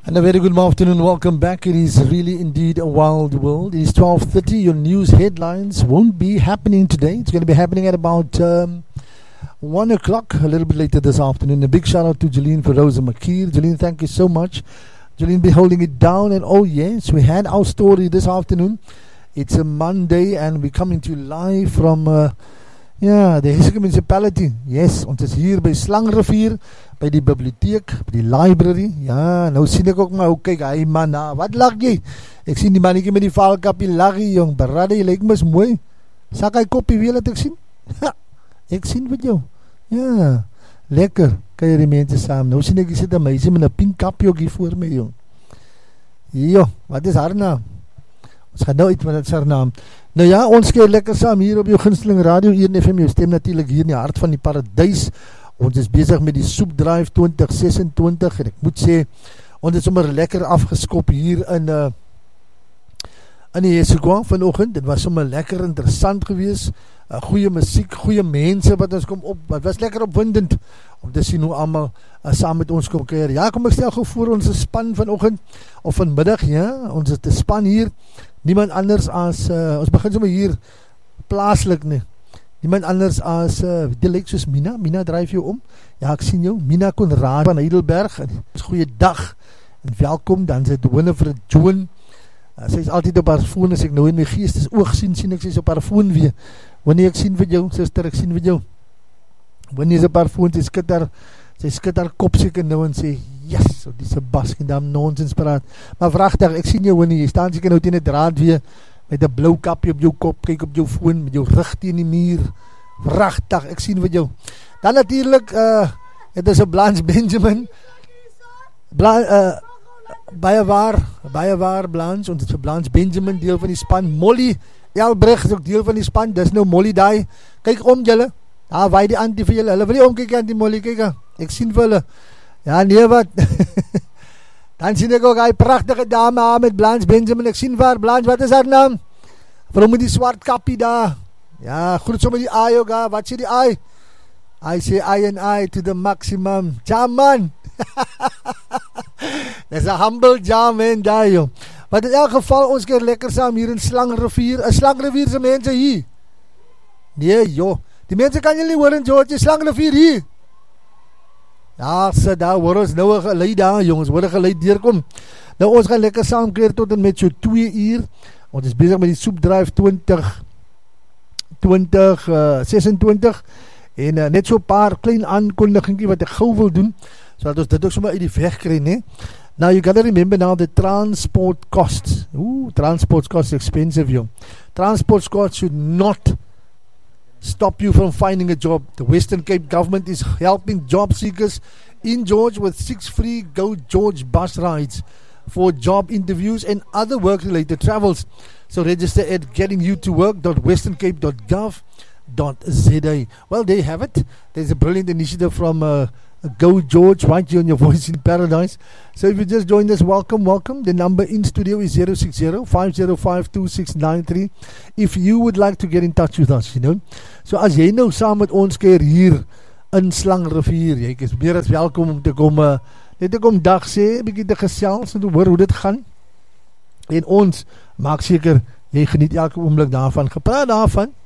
And a very good afternoon. Welcome back. It is really indeed a wild world. It is 12:30. Your news headlines won't be happening today. It's going to be happening at about 1 o'clock, a little bit later this afternoon. A big shout out to Jolene for Rosa McKeer. Jolene, thank you so much. Jolene be holding it down. And oh yes, we had our story this afternoon. It's a Monday and we're coming to you live from the Heseke Municipality. Yes, ons is hier by Slangrivier, by die bibliotheek, by die library. Ja, nou sien ek ook maar, kyk, hy man, wat lag jy? Ek sien die mannetjie met die valkapie lag jy, jong, berade, jy lyk mis mooi. Sak hy kopie weer, laat ek sien? Ha, ek sien wat jou. Ja, lekker, kan jy die mense saam. Nou sien ek, jy sit een meisie met een pink kapie ook hier voor my, jong. Jo, wat is haar naam? Ons gaan nou uit met het sy naam. Nou ja, ons keer lekker saam hier op jou gunsteling radio, hier in FM, jou stem natuurlijk hier in die hart van die paradijs. Ons is bezig met die Soep Drive 2026 en ek moet sê, ons is sommer lekker afgeskop hier in die Heseke vanoggend. Dit was sommer lekker interessant gewees, goeie muziek, goeie mense wat ons kom op, wat was lekker opwindend om te sien hoe allemaal saam met ons kom keer. Ja, kom ek stel gauw voor ons span vanoggend, of vanmiddag, ja, ons is die span hier, niemand anders as, ons begin sommer hier plaaslik nie, niemand anders as, die lyk soos Mina dryf jou om, ja ek sien jou, Mina Konrad van Heidelberg, goeie dag, en welkom, dan sy Winifred Joan, sy is altyd op haar phone, as ek nou in my geest is oog sien ek sy is op haar phone weer, wanneer ek sien vir jou, sister, ek sien vir jou, wanneer sy op haar phone, sy skit haar kop seker nou en sê, yes, so die Sebastian en dan nonsens praat, maar vrachtig, ek sien jou wanneer, jy staan seker nou teen die draad weer, met een blauw kapje op jou kop, kyk op jou phone, met jou rug teen die muur, vrachtig, ek sien wat jou, dan natuurlijk, het is een Blanche Benjamin, baie waar Blanche, ons is vir Blanche Benjamin, deel van die span, Molly Elbrug is ook deel van die span, dis nou Molly daai, kyk om julle, daar waai die antie vir julle, hulle wil nie omkyk aan die Molly, kyk, ek sien vir hulle, ja nee wat, dan sien ek ook die prachtige dame aan met Blanche Benjamin, ek sien vir Blanche, wat is haar naam? Waarom met die swart kapie daar? Ja, goed so met die eye ook, wat sê die eye? I say eye and eye to the maximum, jam man, dis a humble jam man daar joh, wat in elk geval ons keer lekker saam hier in Slangrivier, Slangrivier se mense hier, nee joh, die mense kan jy nie hoor in George, Slangrivier hier, ja, sê daar word ons nou geleid daar, jongens, word geleid deurkom. Nou, ons gaan lekker saamkeer tot en met so 2 uur. Ons is bezig met die Soep Drive 2026 en net so paar klein aankondigingkie wat ek gauw wil doen, so dat ons dit ook sommer uit die weg kry, ne? Now, you gotta remember now the transport costs. Transport costs expensive, yo. Transport costs should not stop you from finding a job. The Western Cape government is helping job seekers in George with 6 free Go George bus rides for job interviews and other work-related travels. So register at gettingyoutowork.westerncape.gov.za. Well, there you have it. There's a brilliant initiative from Go George right here on your Voice in Paradise. So if you just joined us, welcome. The number in studio is 060-505-2693 if you would like to get in touch with us, you know. So as jy nou saam met ons keer hier in Slangrivier, jy is meer as welkom om te kom, net te kom dag sê, bykie te gesels en te hoor hoe dit gaan. En ons maak seker, jy geniet elke oomblik daarvan. Gepraat daarvan,